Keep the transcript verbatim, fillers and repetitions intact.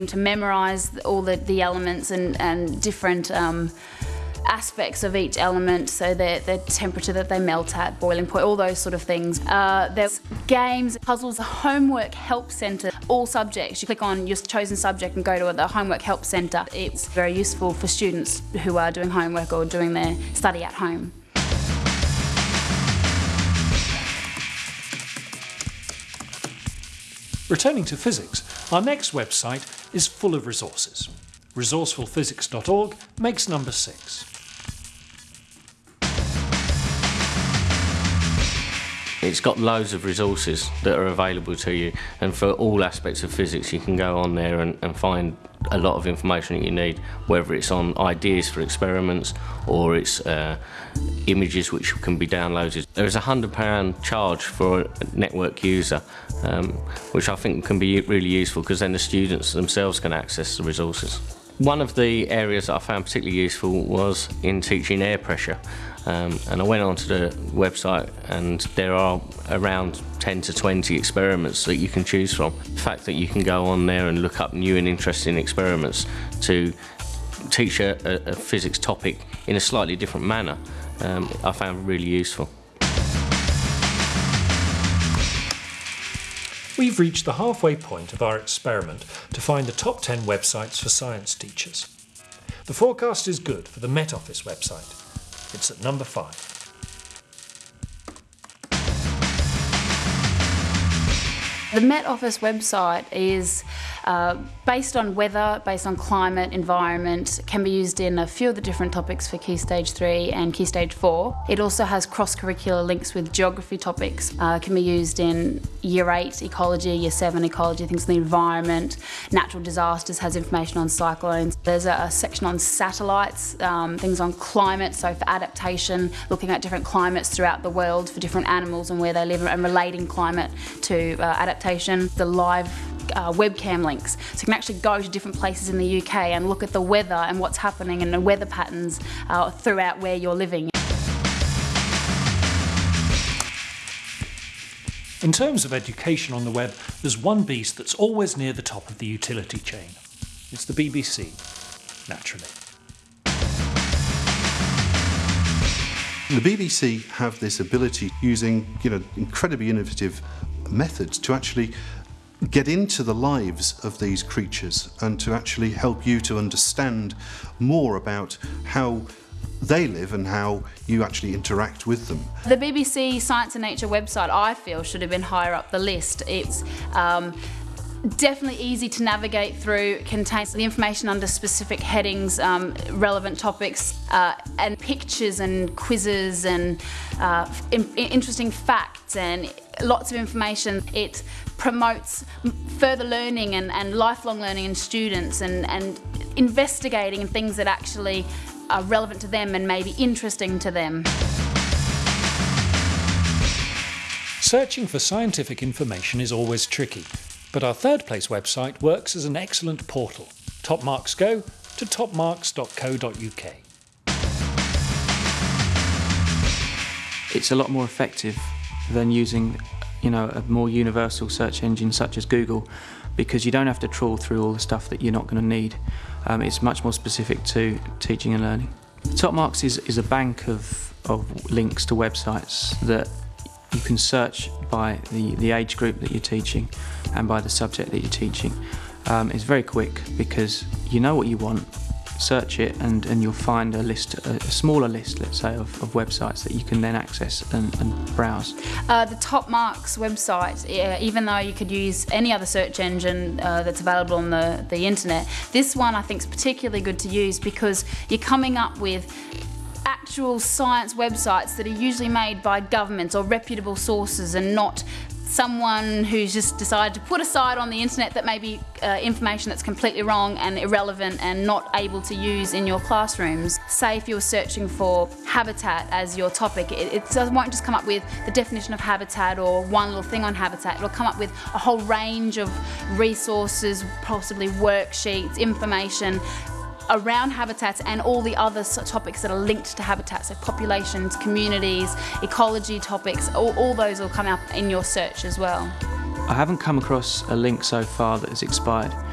to memorise all the, the elements and, and different um, aspects of each element, so the, the temperature that they melt at, boiling point, all those sort of things. Uh, there's games, puzzles, the homework help centre, all subjects. You click on your chosen subject and go to the homework help centre. It's very useful for students who are doing homework or doing their study at home. Returning to physics, our next website is full of resources. resourceful physics dot org makes number six. It's got loads of resources that are available to you, and for all aspects of physics you can go on there and, and find a lot of information that you need, whether it's on ideas for experiments or it's uh, images which can be downloaded. There is a one hundred pound charge for a network user, um, which I think can be really useful because then the students themselves can access the resources. One of the areas that I found particularly useful was in teaching air pressure. Um, and I went onto the website and there are around ten to twenty experiments that you can choose from. The fact that you can go on there and look up new and interesting experiments to teach a, a, a physics topic in a slightly different manner, um, I found really useful. We've reached the halfway point of our experiment to find the top ten websites for science teachers. The forecast is good for the Met Office website. It's at number five. The Met Office website is uh, based on weather, based on climate, environment, can be used in a few of the different topics for Key Stage three and Key Stage four. It also has cross-curricular links with geography topics, uh, can be used in Year eight ecology, Year seven ecology, things in the environment, natural disasters, has information on cyclones. There's a, a section on satellites, um, things on climate, so for adaptation, looking at different climates throughout the world for different animals and where they live and relating climate to uh, adaptation. The live Uh, webcam links, so you can actually go to different places in the U K and look at the weather and what's happening and the weather patterns uh, throughout where you're living. In terms of education on the web, there's one beast that's always near the top of the utility chain. It's the B B C, naturally. The B B C have this ability, using you know incredibly innovative methods, to actually get into the lives of these creatures and to actually help you to understand more about how they live and how you actually interact with them. The B B C Science and Nature website, I feel, should have been higher up the list. It's um, definitely easy to navigate through, it contains the information under specific headings, um, relevant topics, uh, and pictures and quizzes and uh, in interesting facts and lots of information. It promotes further learning and, and lifelong learning in students and, and investigating in things that actually are relevant to them and maybe interesting to them. Searching for scientific information is always tricky, but our third place website works as an excellent portal. Top Marks go to top marks dot co dot U K. It's a lot more effective than using you know, a more universal search engine such as Google, because you don't have to trawl through all the stuff that you're not going to need. Um, it's much more specific to teaching and learning. Top Marks is, is a bank of, of links to websites that you can search by the, the age group that you're teaching and by the subject that you're teaching. Um, it's very quick because you know what you want, search it and, and you'll find a list, a, a smaller list, let's say, of, of websites that you can then access and, and browse. Uh, the Top Marks website, yeah, even though you could use any other search engine uh, that's available on the, the internet, this one I think is particularly good to use because you're coming up with actual science websites that are usually made by governments or reputable sources and not someone who's just decided to put aside on the internet that may be uh, information that's completely wrong and irrelevant and not able to use in your classrooms. Say if you're searching for habitat as your topic, it, it won't just come up with the definition of habitat or one little thing on habitat. It'll come up with a whole range of resources, possibly worksheets, information around habitats and all the other topics that are linked to habitats, so populations, communities, ecology topics, all, all those will come up in your search as well. I haven't come across a link so far that has expired.